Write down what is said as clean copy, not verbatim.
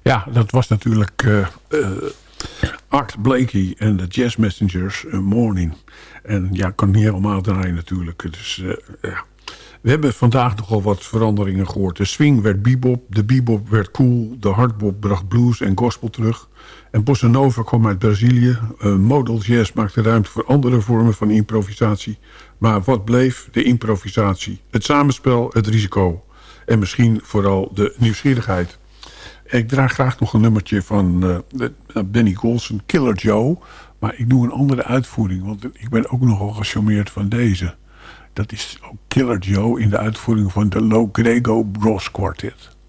Ja, dat was natuurlijk Art Blakey en de Jazz Messengers Morning. En ja, ik kan het niet helemaal draaien natuurlijk. Dus ja. We hebben vandaag nogal wat veranderingen gehoord. De swing werd bebop, de bebop werd cool, de hardbop bracht blues en gospel terug. En bossa nova kwam uit Brazilië. Modal jazz maakte ruimte voor andere vormen van improvisatie. Maar wat bleef? De improvisatie. Het samenspel, het risico. En misschien vooral de nieuwsgierigheid. Ik draag graag nog een nummertje van Benny Golson, Killer Joe. Maar ik doe een andere uitvoering, want ik ben ook nogal gecharmeerd van deze. Dat is ook Killer Joe in de uitvoering van de Lo Grego Bros Quartet.